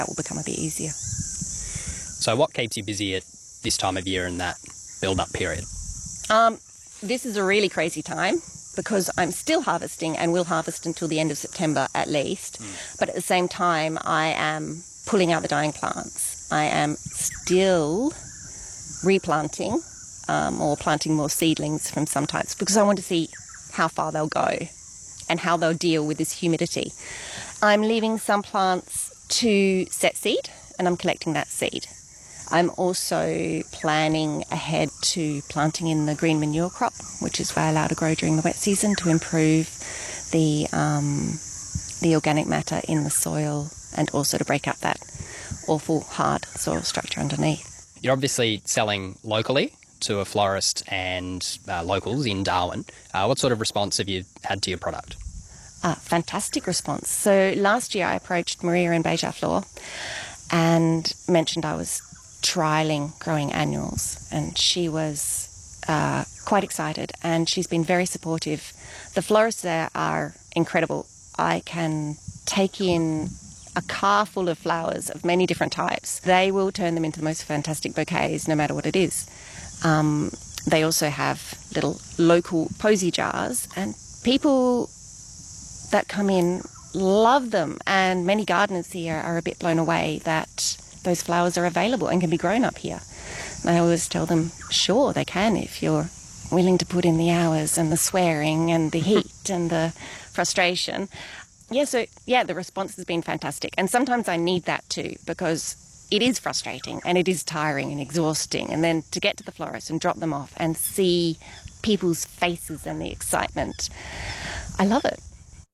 that will become a bit easier. So what keeps you busy at this time of year and that build-up period? This is a really crazy time because I'm still harvesting and will harvest until the end of September at least. But at the same time, I am pulling out the dying plants. I am still replanting or planting more seedlings from some types because I want to see how far they'll go and how they'll deal with this humidity. I'm leaving some plants to set seed and I'm collecting that seed. I'm also planning ahead to planting in the green manure crop, which is what I allow to grow during the wet season to improve the organic matter in the soil and also to break up that awful hard soil structure underneath. You're obviously selling locally to a florist and locals in Darwin. What sort of response have you had to your product? Fantastic response. So last year I approached Maria in Beija Flor and mentioned I was trialling growing annuals, and she was quite excited and she's been very supportive. The florists there are incredible. I can take in a car full of flowers of many different types. They will turn them into the most fantastic bouquets no matter what it is. They also have little local posy jars, and people that come in love them, and many gardeners here are a bit blown away that those flowers are available and can be grown up here. And I always tell them, sure, they can if you're willing to put in the hours and the swearing and the heat and the frustration. The response has been fantastic. And sometimes I need that too, because it is frustrating and it is tiring and exhausting. And then to get to the florist and drop them off and see people's faces and the excitement, I love it.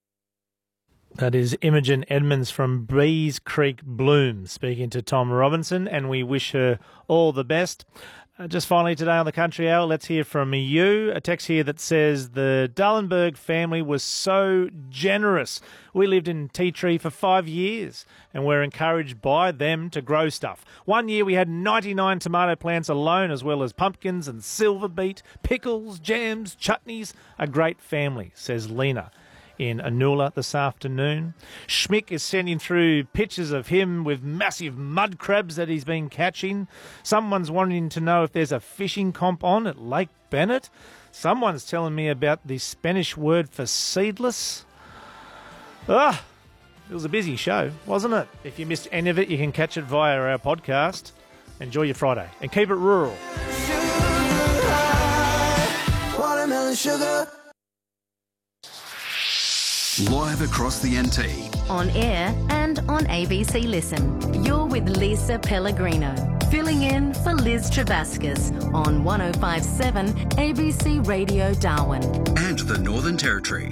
That is Imogen Edmonds from Breeze Creek Bloom speaking to Tom Robinson, and we wish her all the best. Just finally today on the Country Hour, let's hear from you. A text here that says the Dallenberg family was so generous. We lived in Tea Tree for 5 years and were encouraged by them to grow stuff. 1 year we had 99 tomato plants alone, as well as pumpkins and silver beet, pickles, jams, chutneys. A great family, says Lena in Anula this afternoon. Schmick is sending through pictures of him with massive mud crabs that he's been catching. Someone's wanting to know if there's a fishing comp on at Lake Bennett. Someone's telling me about the Spanish word for seedless. It was a busy show, wasn't it? If you missed any of it, you can catch it via our podcast. Enjoy your Friday and keep it rural. Watermelon sugar. Live across the NT. On air and on ABC Listen. You're with Lisa Pellegrino, filling in for Liz Trebascus on 105.7 ABC Radio Darwin. And the Northern Territory.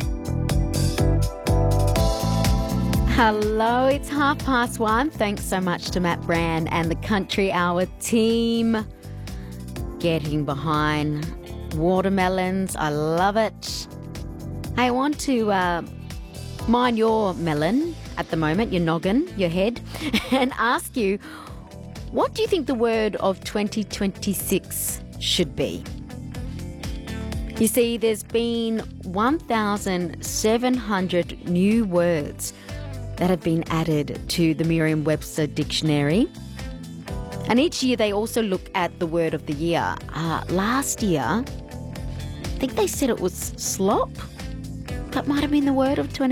Hello, it's 1:30. Thanks so much to Matt Brand and the Country Hour team. Getting behind watermelons. I love it. Hey, I want to mind your melon at the moment, your noggin, your head, and ask you, what do you think the word of 2026 should be? You see, there's been 1,700 new words that have been added to the Merriam-Webster dictionary. And each year they also look at the word of the year. Last year, I think they said it was slop. That might have been the word of